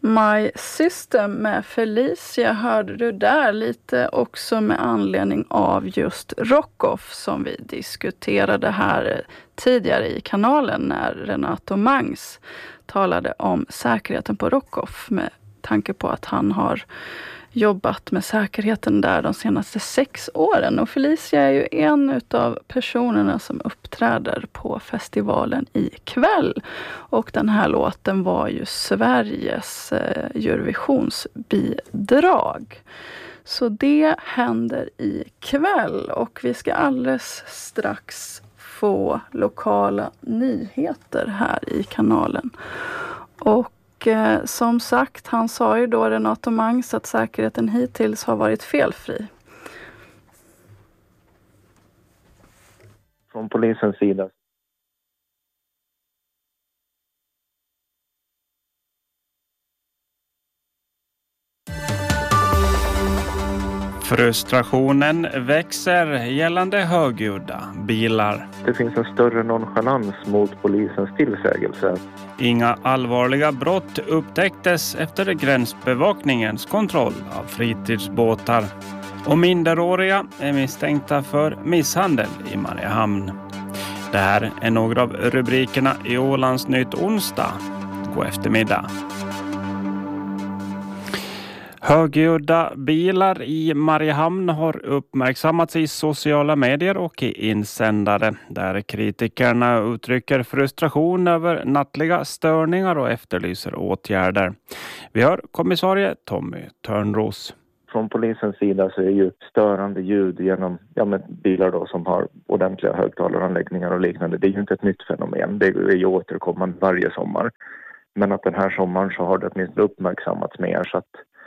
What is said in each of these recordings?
My System med Felicia hörde du där, lite också med anledning av just Rockoff som vi diskuterade här tidigare i kanalen när Renato Mangs talade om säkerheten på Rockoff med tanke på att han har jobbat med säkerheten där de senaste 6 åren. Och Felicia är ju en av personerna som uppträder på festivalen ikväll. Och den här låten var ju Sveriges Eurovisionsbidrag. Så det händer ikväll och vi ska alldeles strax få lokala nyheter här i kanalen. Och som sagt, han sa ju då Renato Mangs att säkerheten hittills har varit felfri. Från polisens sida. Frustrationen växer gällande högljudda bilar. Det finns en större nonchalans mot polisens tillsägelse. Inga allvarliga brott upptäcktes efter gränsbevakningens kontroll av fritidsbåtar. Och minderåriga är misstänkta för misshandel i Mariehamn. Det här är några av rubrikerna i Ålandsnytt onsdag. God eftermiddag. Högljudda bilar i Mariehamn har uppmärksammats i sociala medier och i insändare där kritikerna uttrycker frustration över nattliga störningar och efterlyser åtgärder. Vi hör kommissarie Tommy Törnros. Från polisens sida så är ju störande ljud genom bilar då som har ordentliga högtalaranläggningar och liknande. Det är ju inte ett nytt fenomen, det är ju återkommande varje sommar. Men att den här sommaren så har det åtminstone uppmärksammats mer så att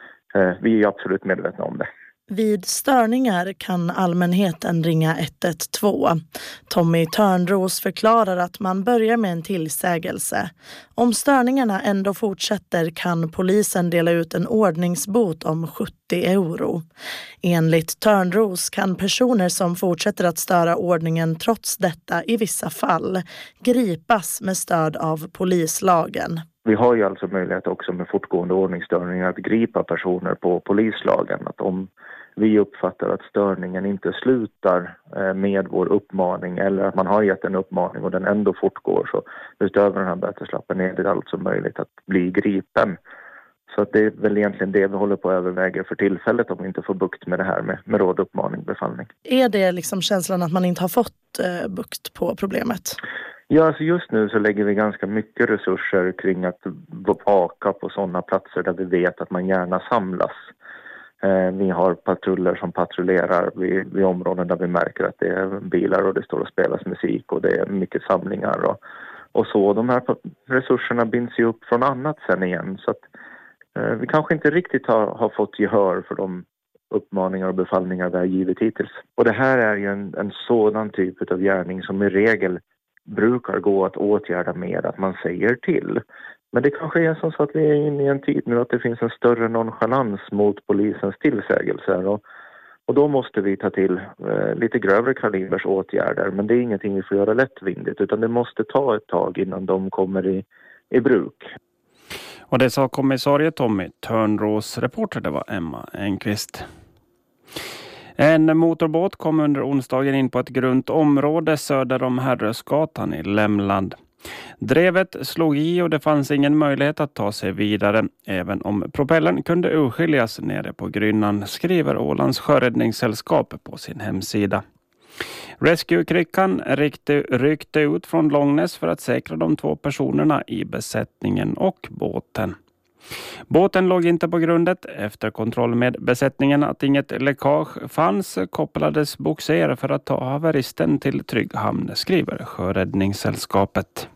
vi är absolut medvetna om det. Vid störningar kan allmänheten ringa 112. Tommy Törnros förklarar att man börjar med en tillsägelse. Om störningarna ändå fortsätter kan polisen dela ut en ordningsbot om 70 euro. Enligt Törnros kan personer som fortsätter att störa ordningen trots detta i vissa fall gripas med stöd av polislagen. Vi har ju alltså möjlighet också med fortgående ordningsstörningar att gripa personer på polislagen. Att om vi uppfattar att störningen inte slutar med vår uppmaning eller att man har gett en uppmaning och den ändå fortgår så utöver den här böteslappen är det alltså möjligt att bli gripen. Så att det är väl egentligen det vi håller på att överväga för tillfället om vi inte får bukt med det här med råd, uppmaning, befallning. Är det liksom känslan att man inte har fått bukt på problemet? Ja, alltså just nu så lägger vi ganska mycket resurser kring att vaka på sådana platser där vi vet att man gärna samlas. Vi har patruller som patrullerar vid områden där vi märker att det är bilar och det står och spelas musik och det är mycket samlingar och så. De här resurserna binds ju upp från annat sen igen så att vi kanske inte riktigt har fått gehör för de uppmaningar och befallningar vi har givit hittills. Och det här är ju en sådan typ av gärning som i regel brukar gå att åtgärda med att man säger till. Men det kanske är som så att vi är inne i en tid nu att det finns en större nonchalans mot polisens tillsägelser och då måste vi ta till lite grövre kalibers åtgärder. Men det är ingenting vi får göra lättvindigt utan det måste ta ett tag innan de kommer i bruk. Och det sa kommissarie Tommy Törnros, reporter det var Emma Enqvist. En motorbåt kom under onsdagen in på ett grunt område söder om Herrösgatan i Lämland. Drevet slog i och det fanns ingen möjlighet att ta sig vidare, även om propellern kunde urskiljas nere på grynnan, skriver Ålands sjöräddningssällskap på sin hemsida. Rescue-kryckan ryckte ut från Långnäs för att säkra de 2 personerna i besättningen och båten. Båten låg inte på grundet. Efter kontroll med besättningen att inget läckage fanns kopplades bogser för att ta haveristen till trygg hamn, skriver Sjöräddningssällskapet.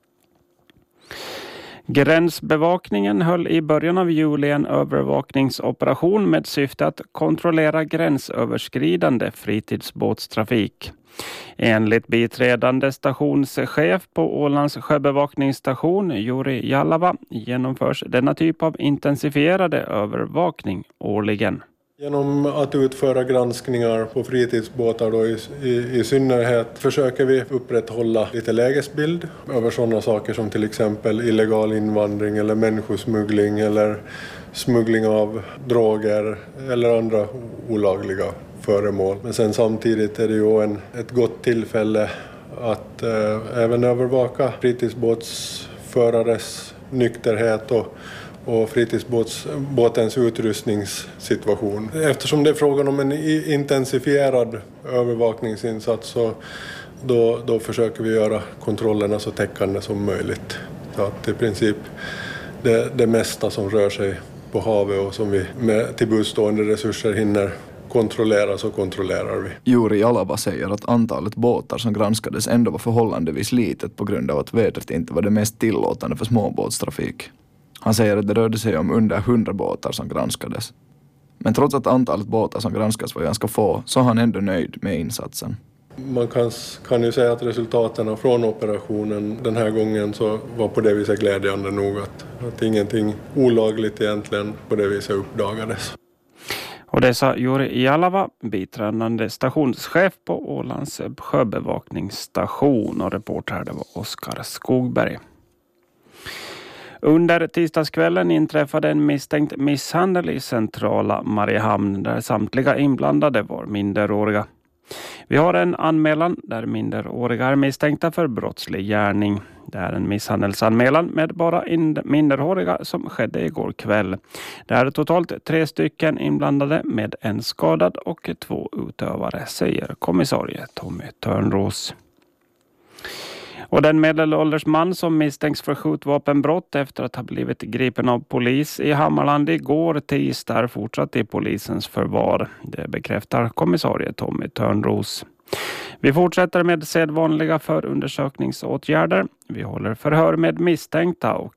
Gränsbevakningen höll i början av juli en övervakningsoperation med syfte att kontrollera gränsöverskridande fritidsbåtstrafik. Enligt biträdande stationschef på Ålands sjöbevakningsstation Juri Jalava genomförs denna typ av intensifierade övervakning årligen. Genom att utföra granskningar på fritidsbåtar då i synnerhet försöker vi upprätthålla lite lägesbild över sådana saker som till exempel illegal invandring eller människosmuggling eller smuggling av droger eller andra olagliga föremål. Men sen samtidigt är det ju ett gott tillfälle att även övervaka fritidsbåtsförares nykterhet och fritidsbåtens utrustningssituation. Eftersom det är frågan om en intensifierad övervakningsinsats så då försöker vi göra kontrollerna så täckande som möjligt. Så att i princip det mesta som rör sig på havet och som vi med tillbudstående resurser hinner kontrollera så kontrollerar vi. Juri Jalava säger att antalet båtar som granskades ändå var förhållandevis litet på grund av att vädret inte var det mest tillåtande för småbåtstrafik. Han säger att det rörde sig om under 100 båtar som granskades. Men trots att antalet båtar som granskas var ganska få så är han ändå nöjd med insatsen. Man kan ju säga att resultaten från operationen den här gången så var på det viset glädjande nog att ingenting olagligt egentligen på det viset uppdagades. Och det sa Juri Jalava, biträdande stationschef på Ålands sjöbevakningsstation, och reporter det var Oskar Skogberg. Under tisdagskvällen inträffade en misstänkt misshandel i centrala Mariehamn där samtliga inblandade var minderåriga. Vi har en anmälan där minderåriga är misstänkta för brottslig gärning. Det är en misshandelsanmälan med bara minderåriga som skedde igår kväll. Det är totalt 3 stycken inblandade med en skadad och 2 utövare, säger kommissarie Tommy Törnros. Och den medelålders man som misstänks för skjutvapenbrott efter att ha blivit gripen av polis i Hammarland igår tisdag är fortsatt i polisens förvar. Det bekräftar kommissarie Tommy Törnros. Vi fortsätter med sedvanliga förundersökningsåtgärder. Vi håller förhör med misstänkta och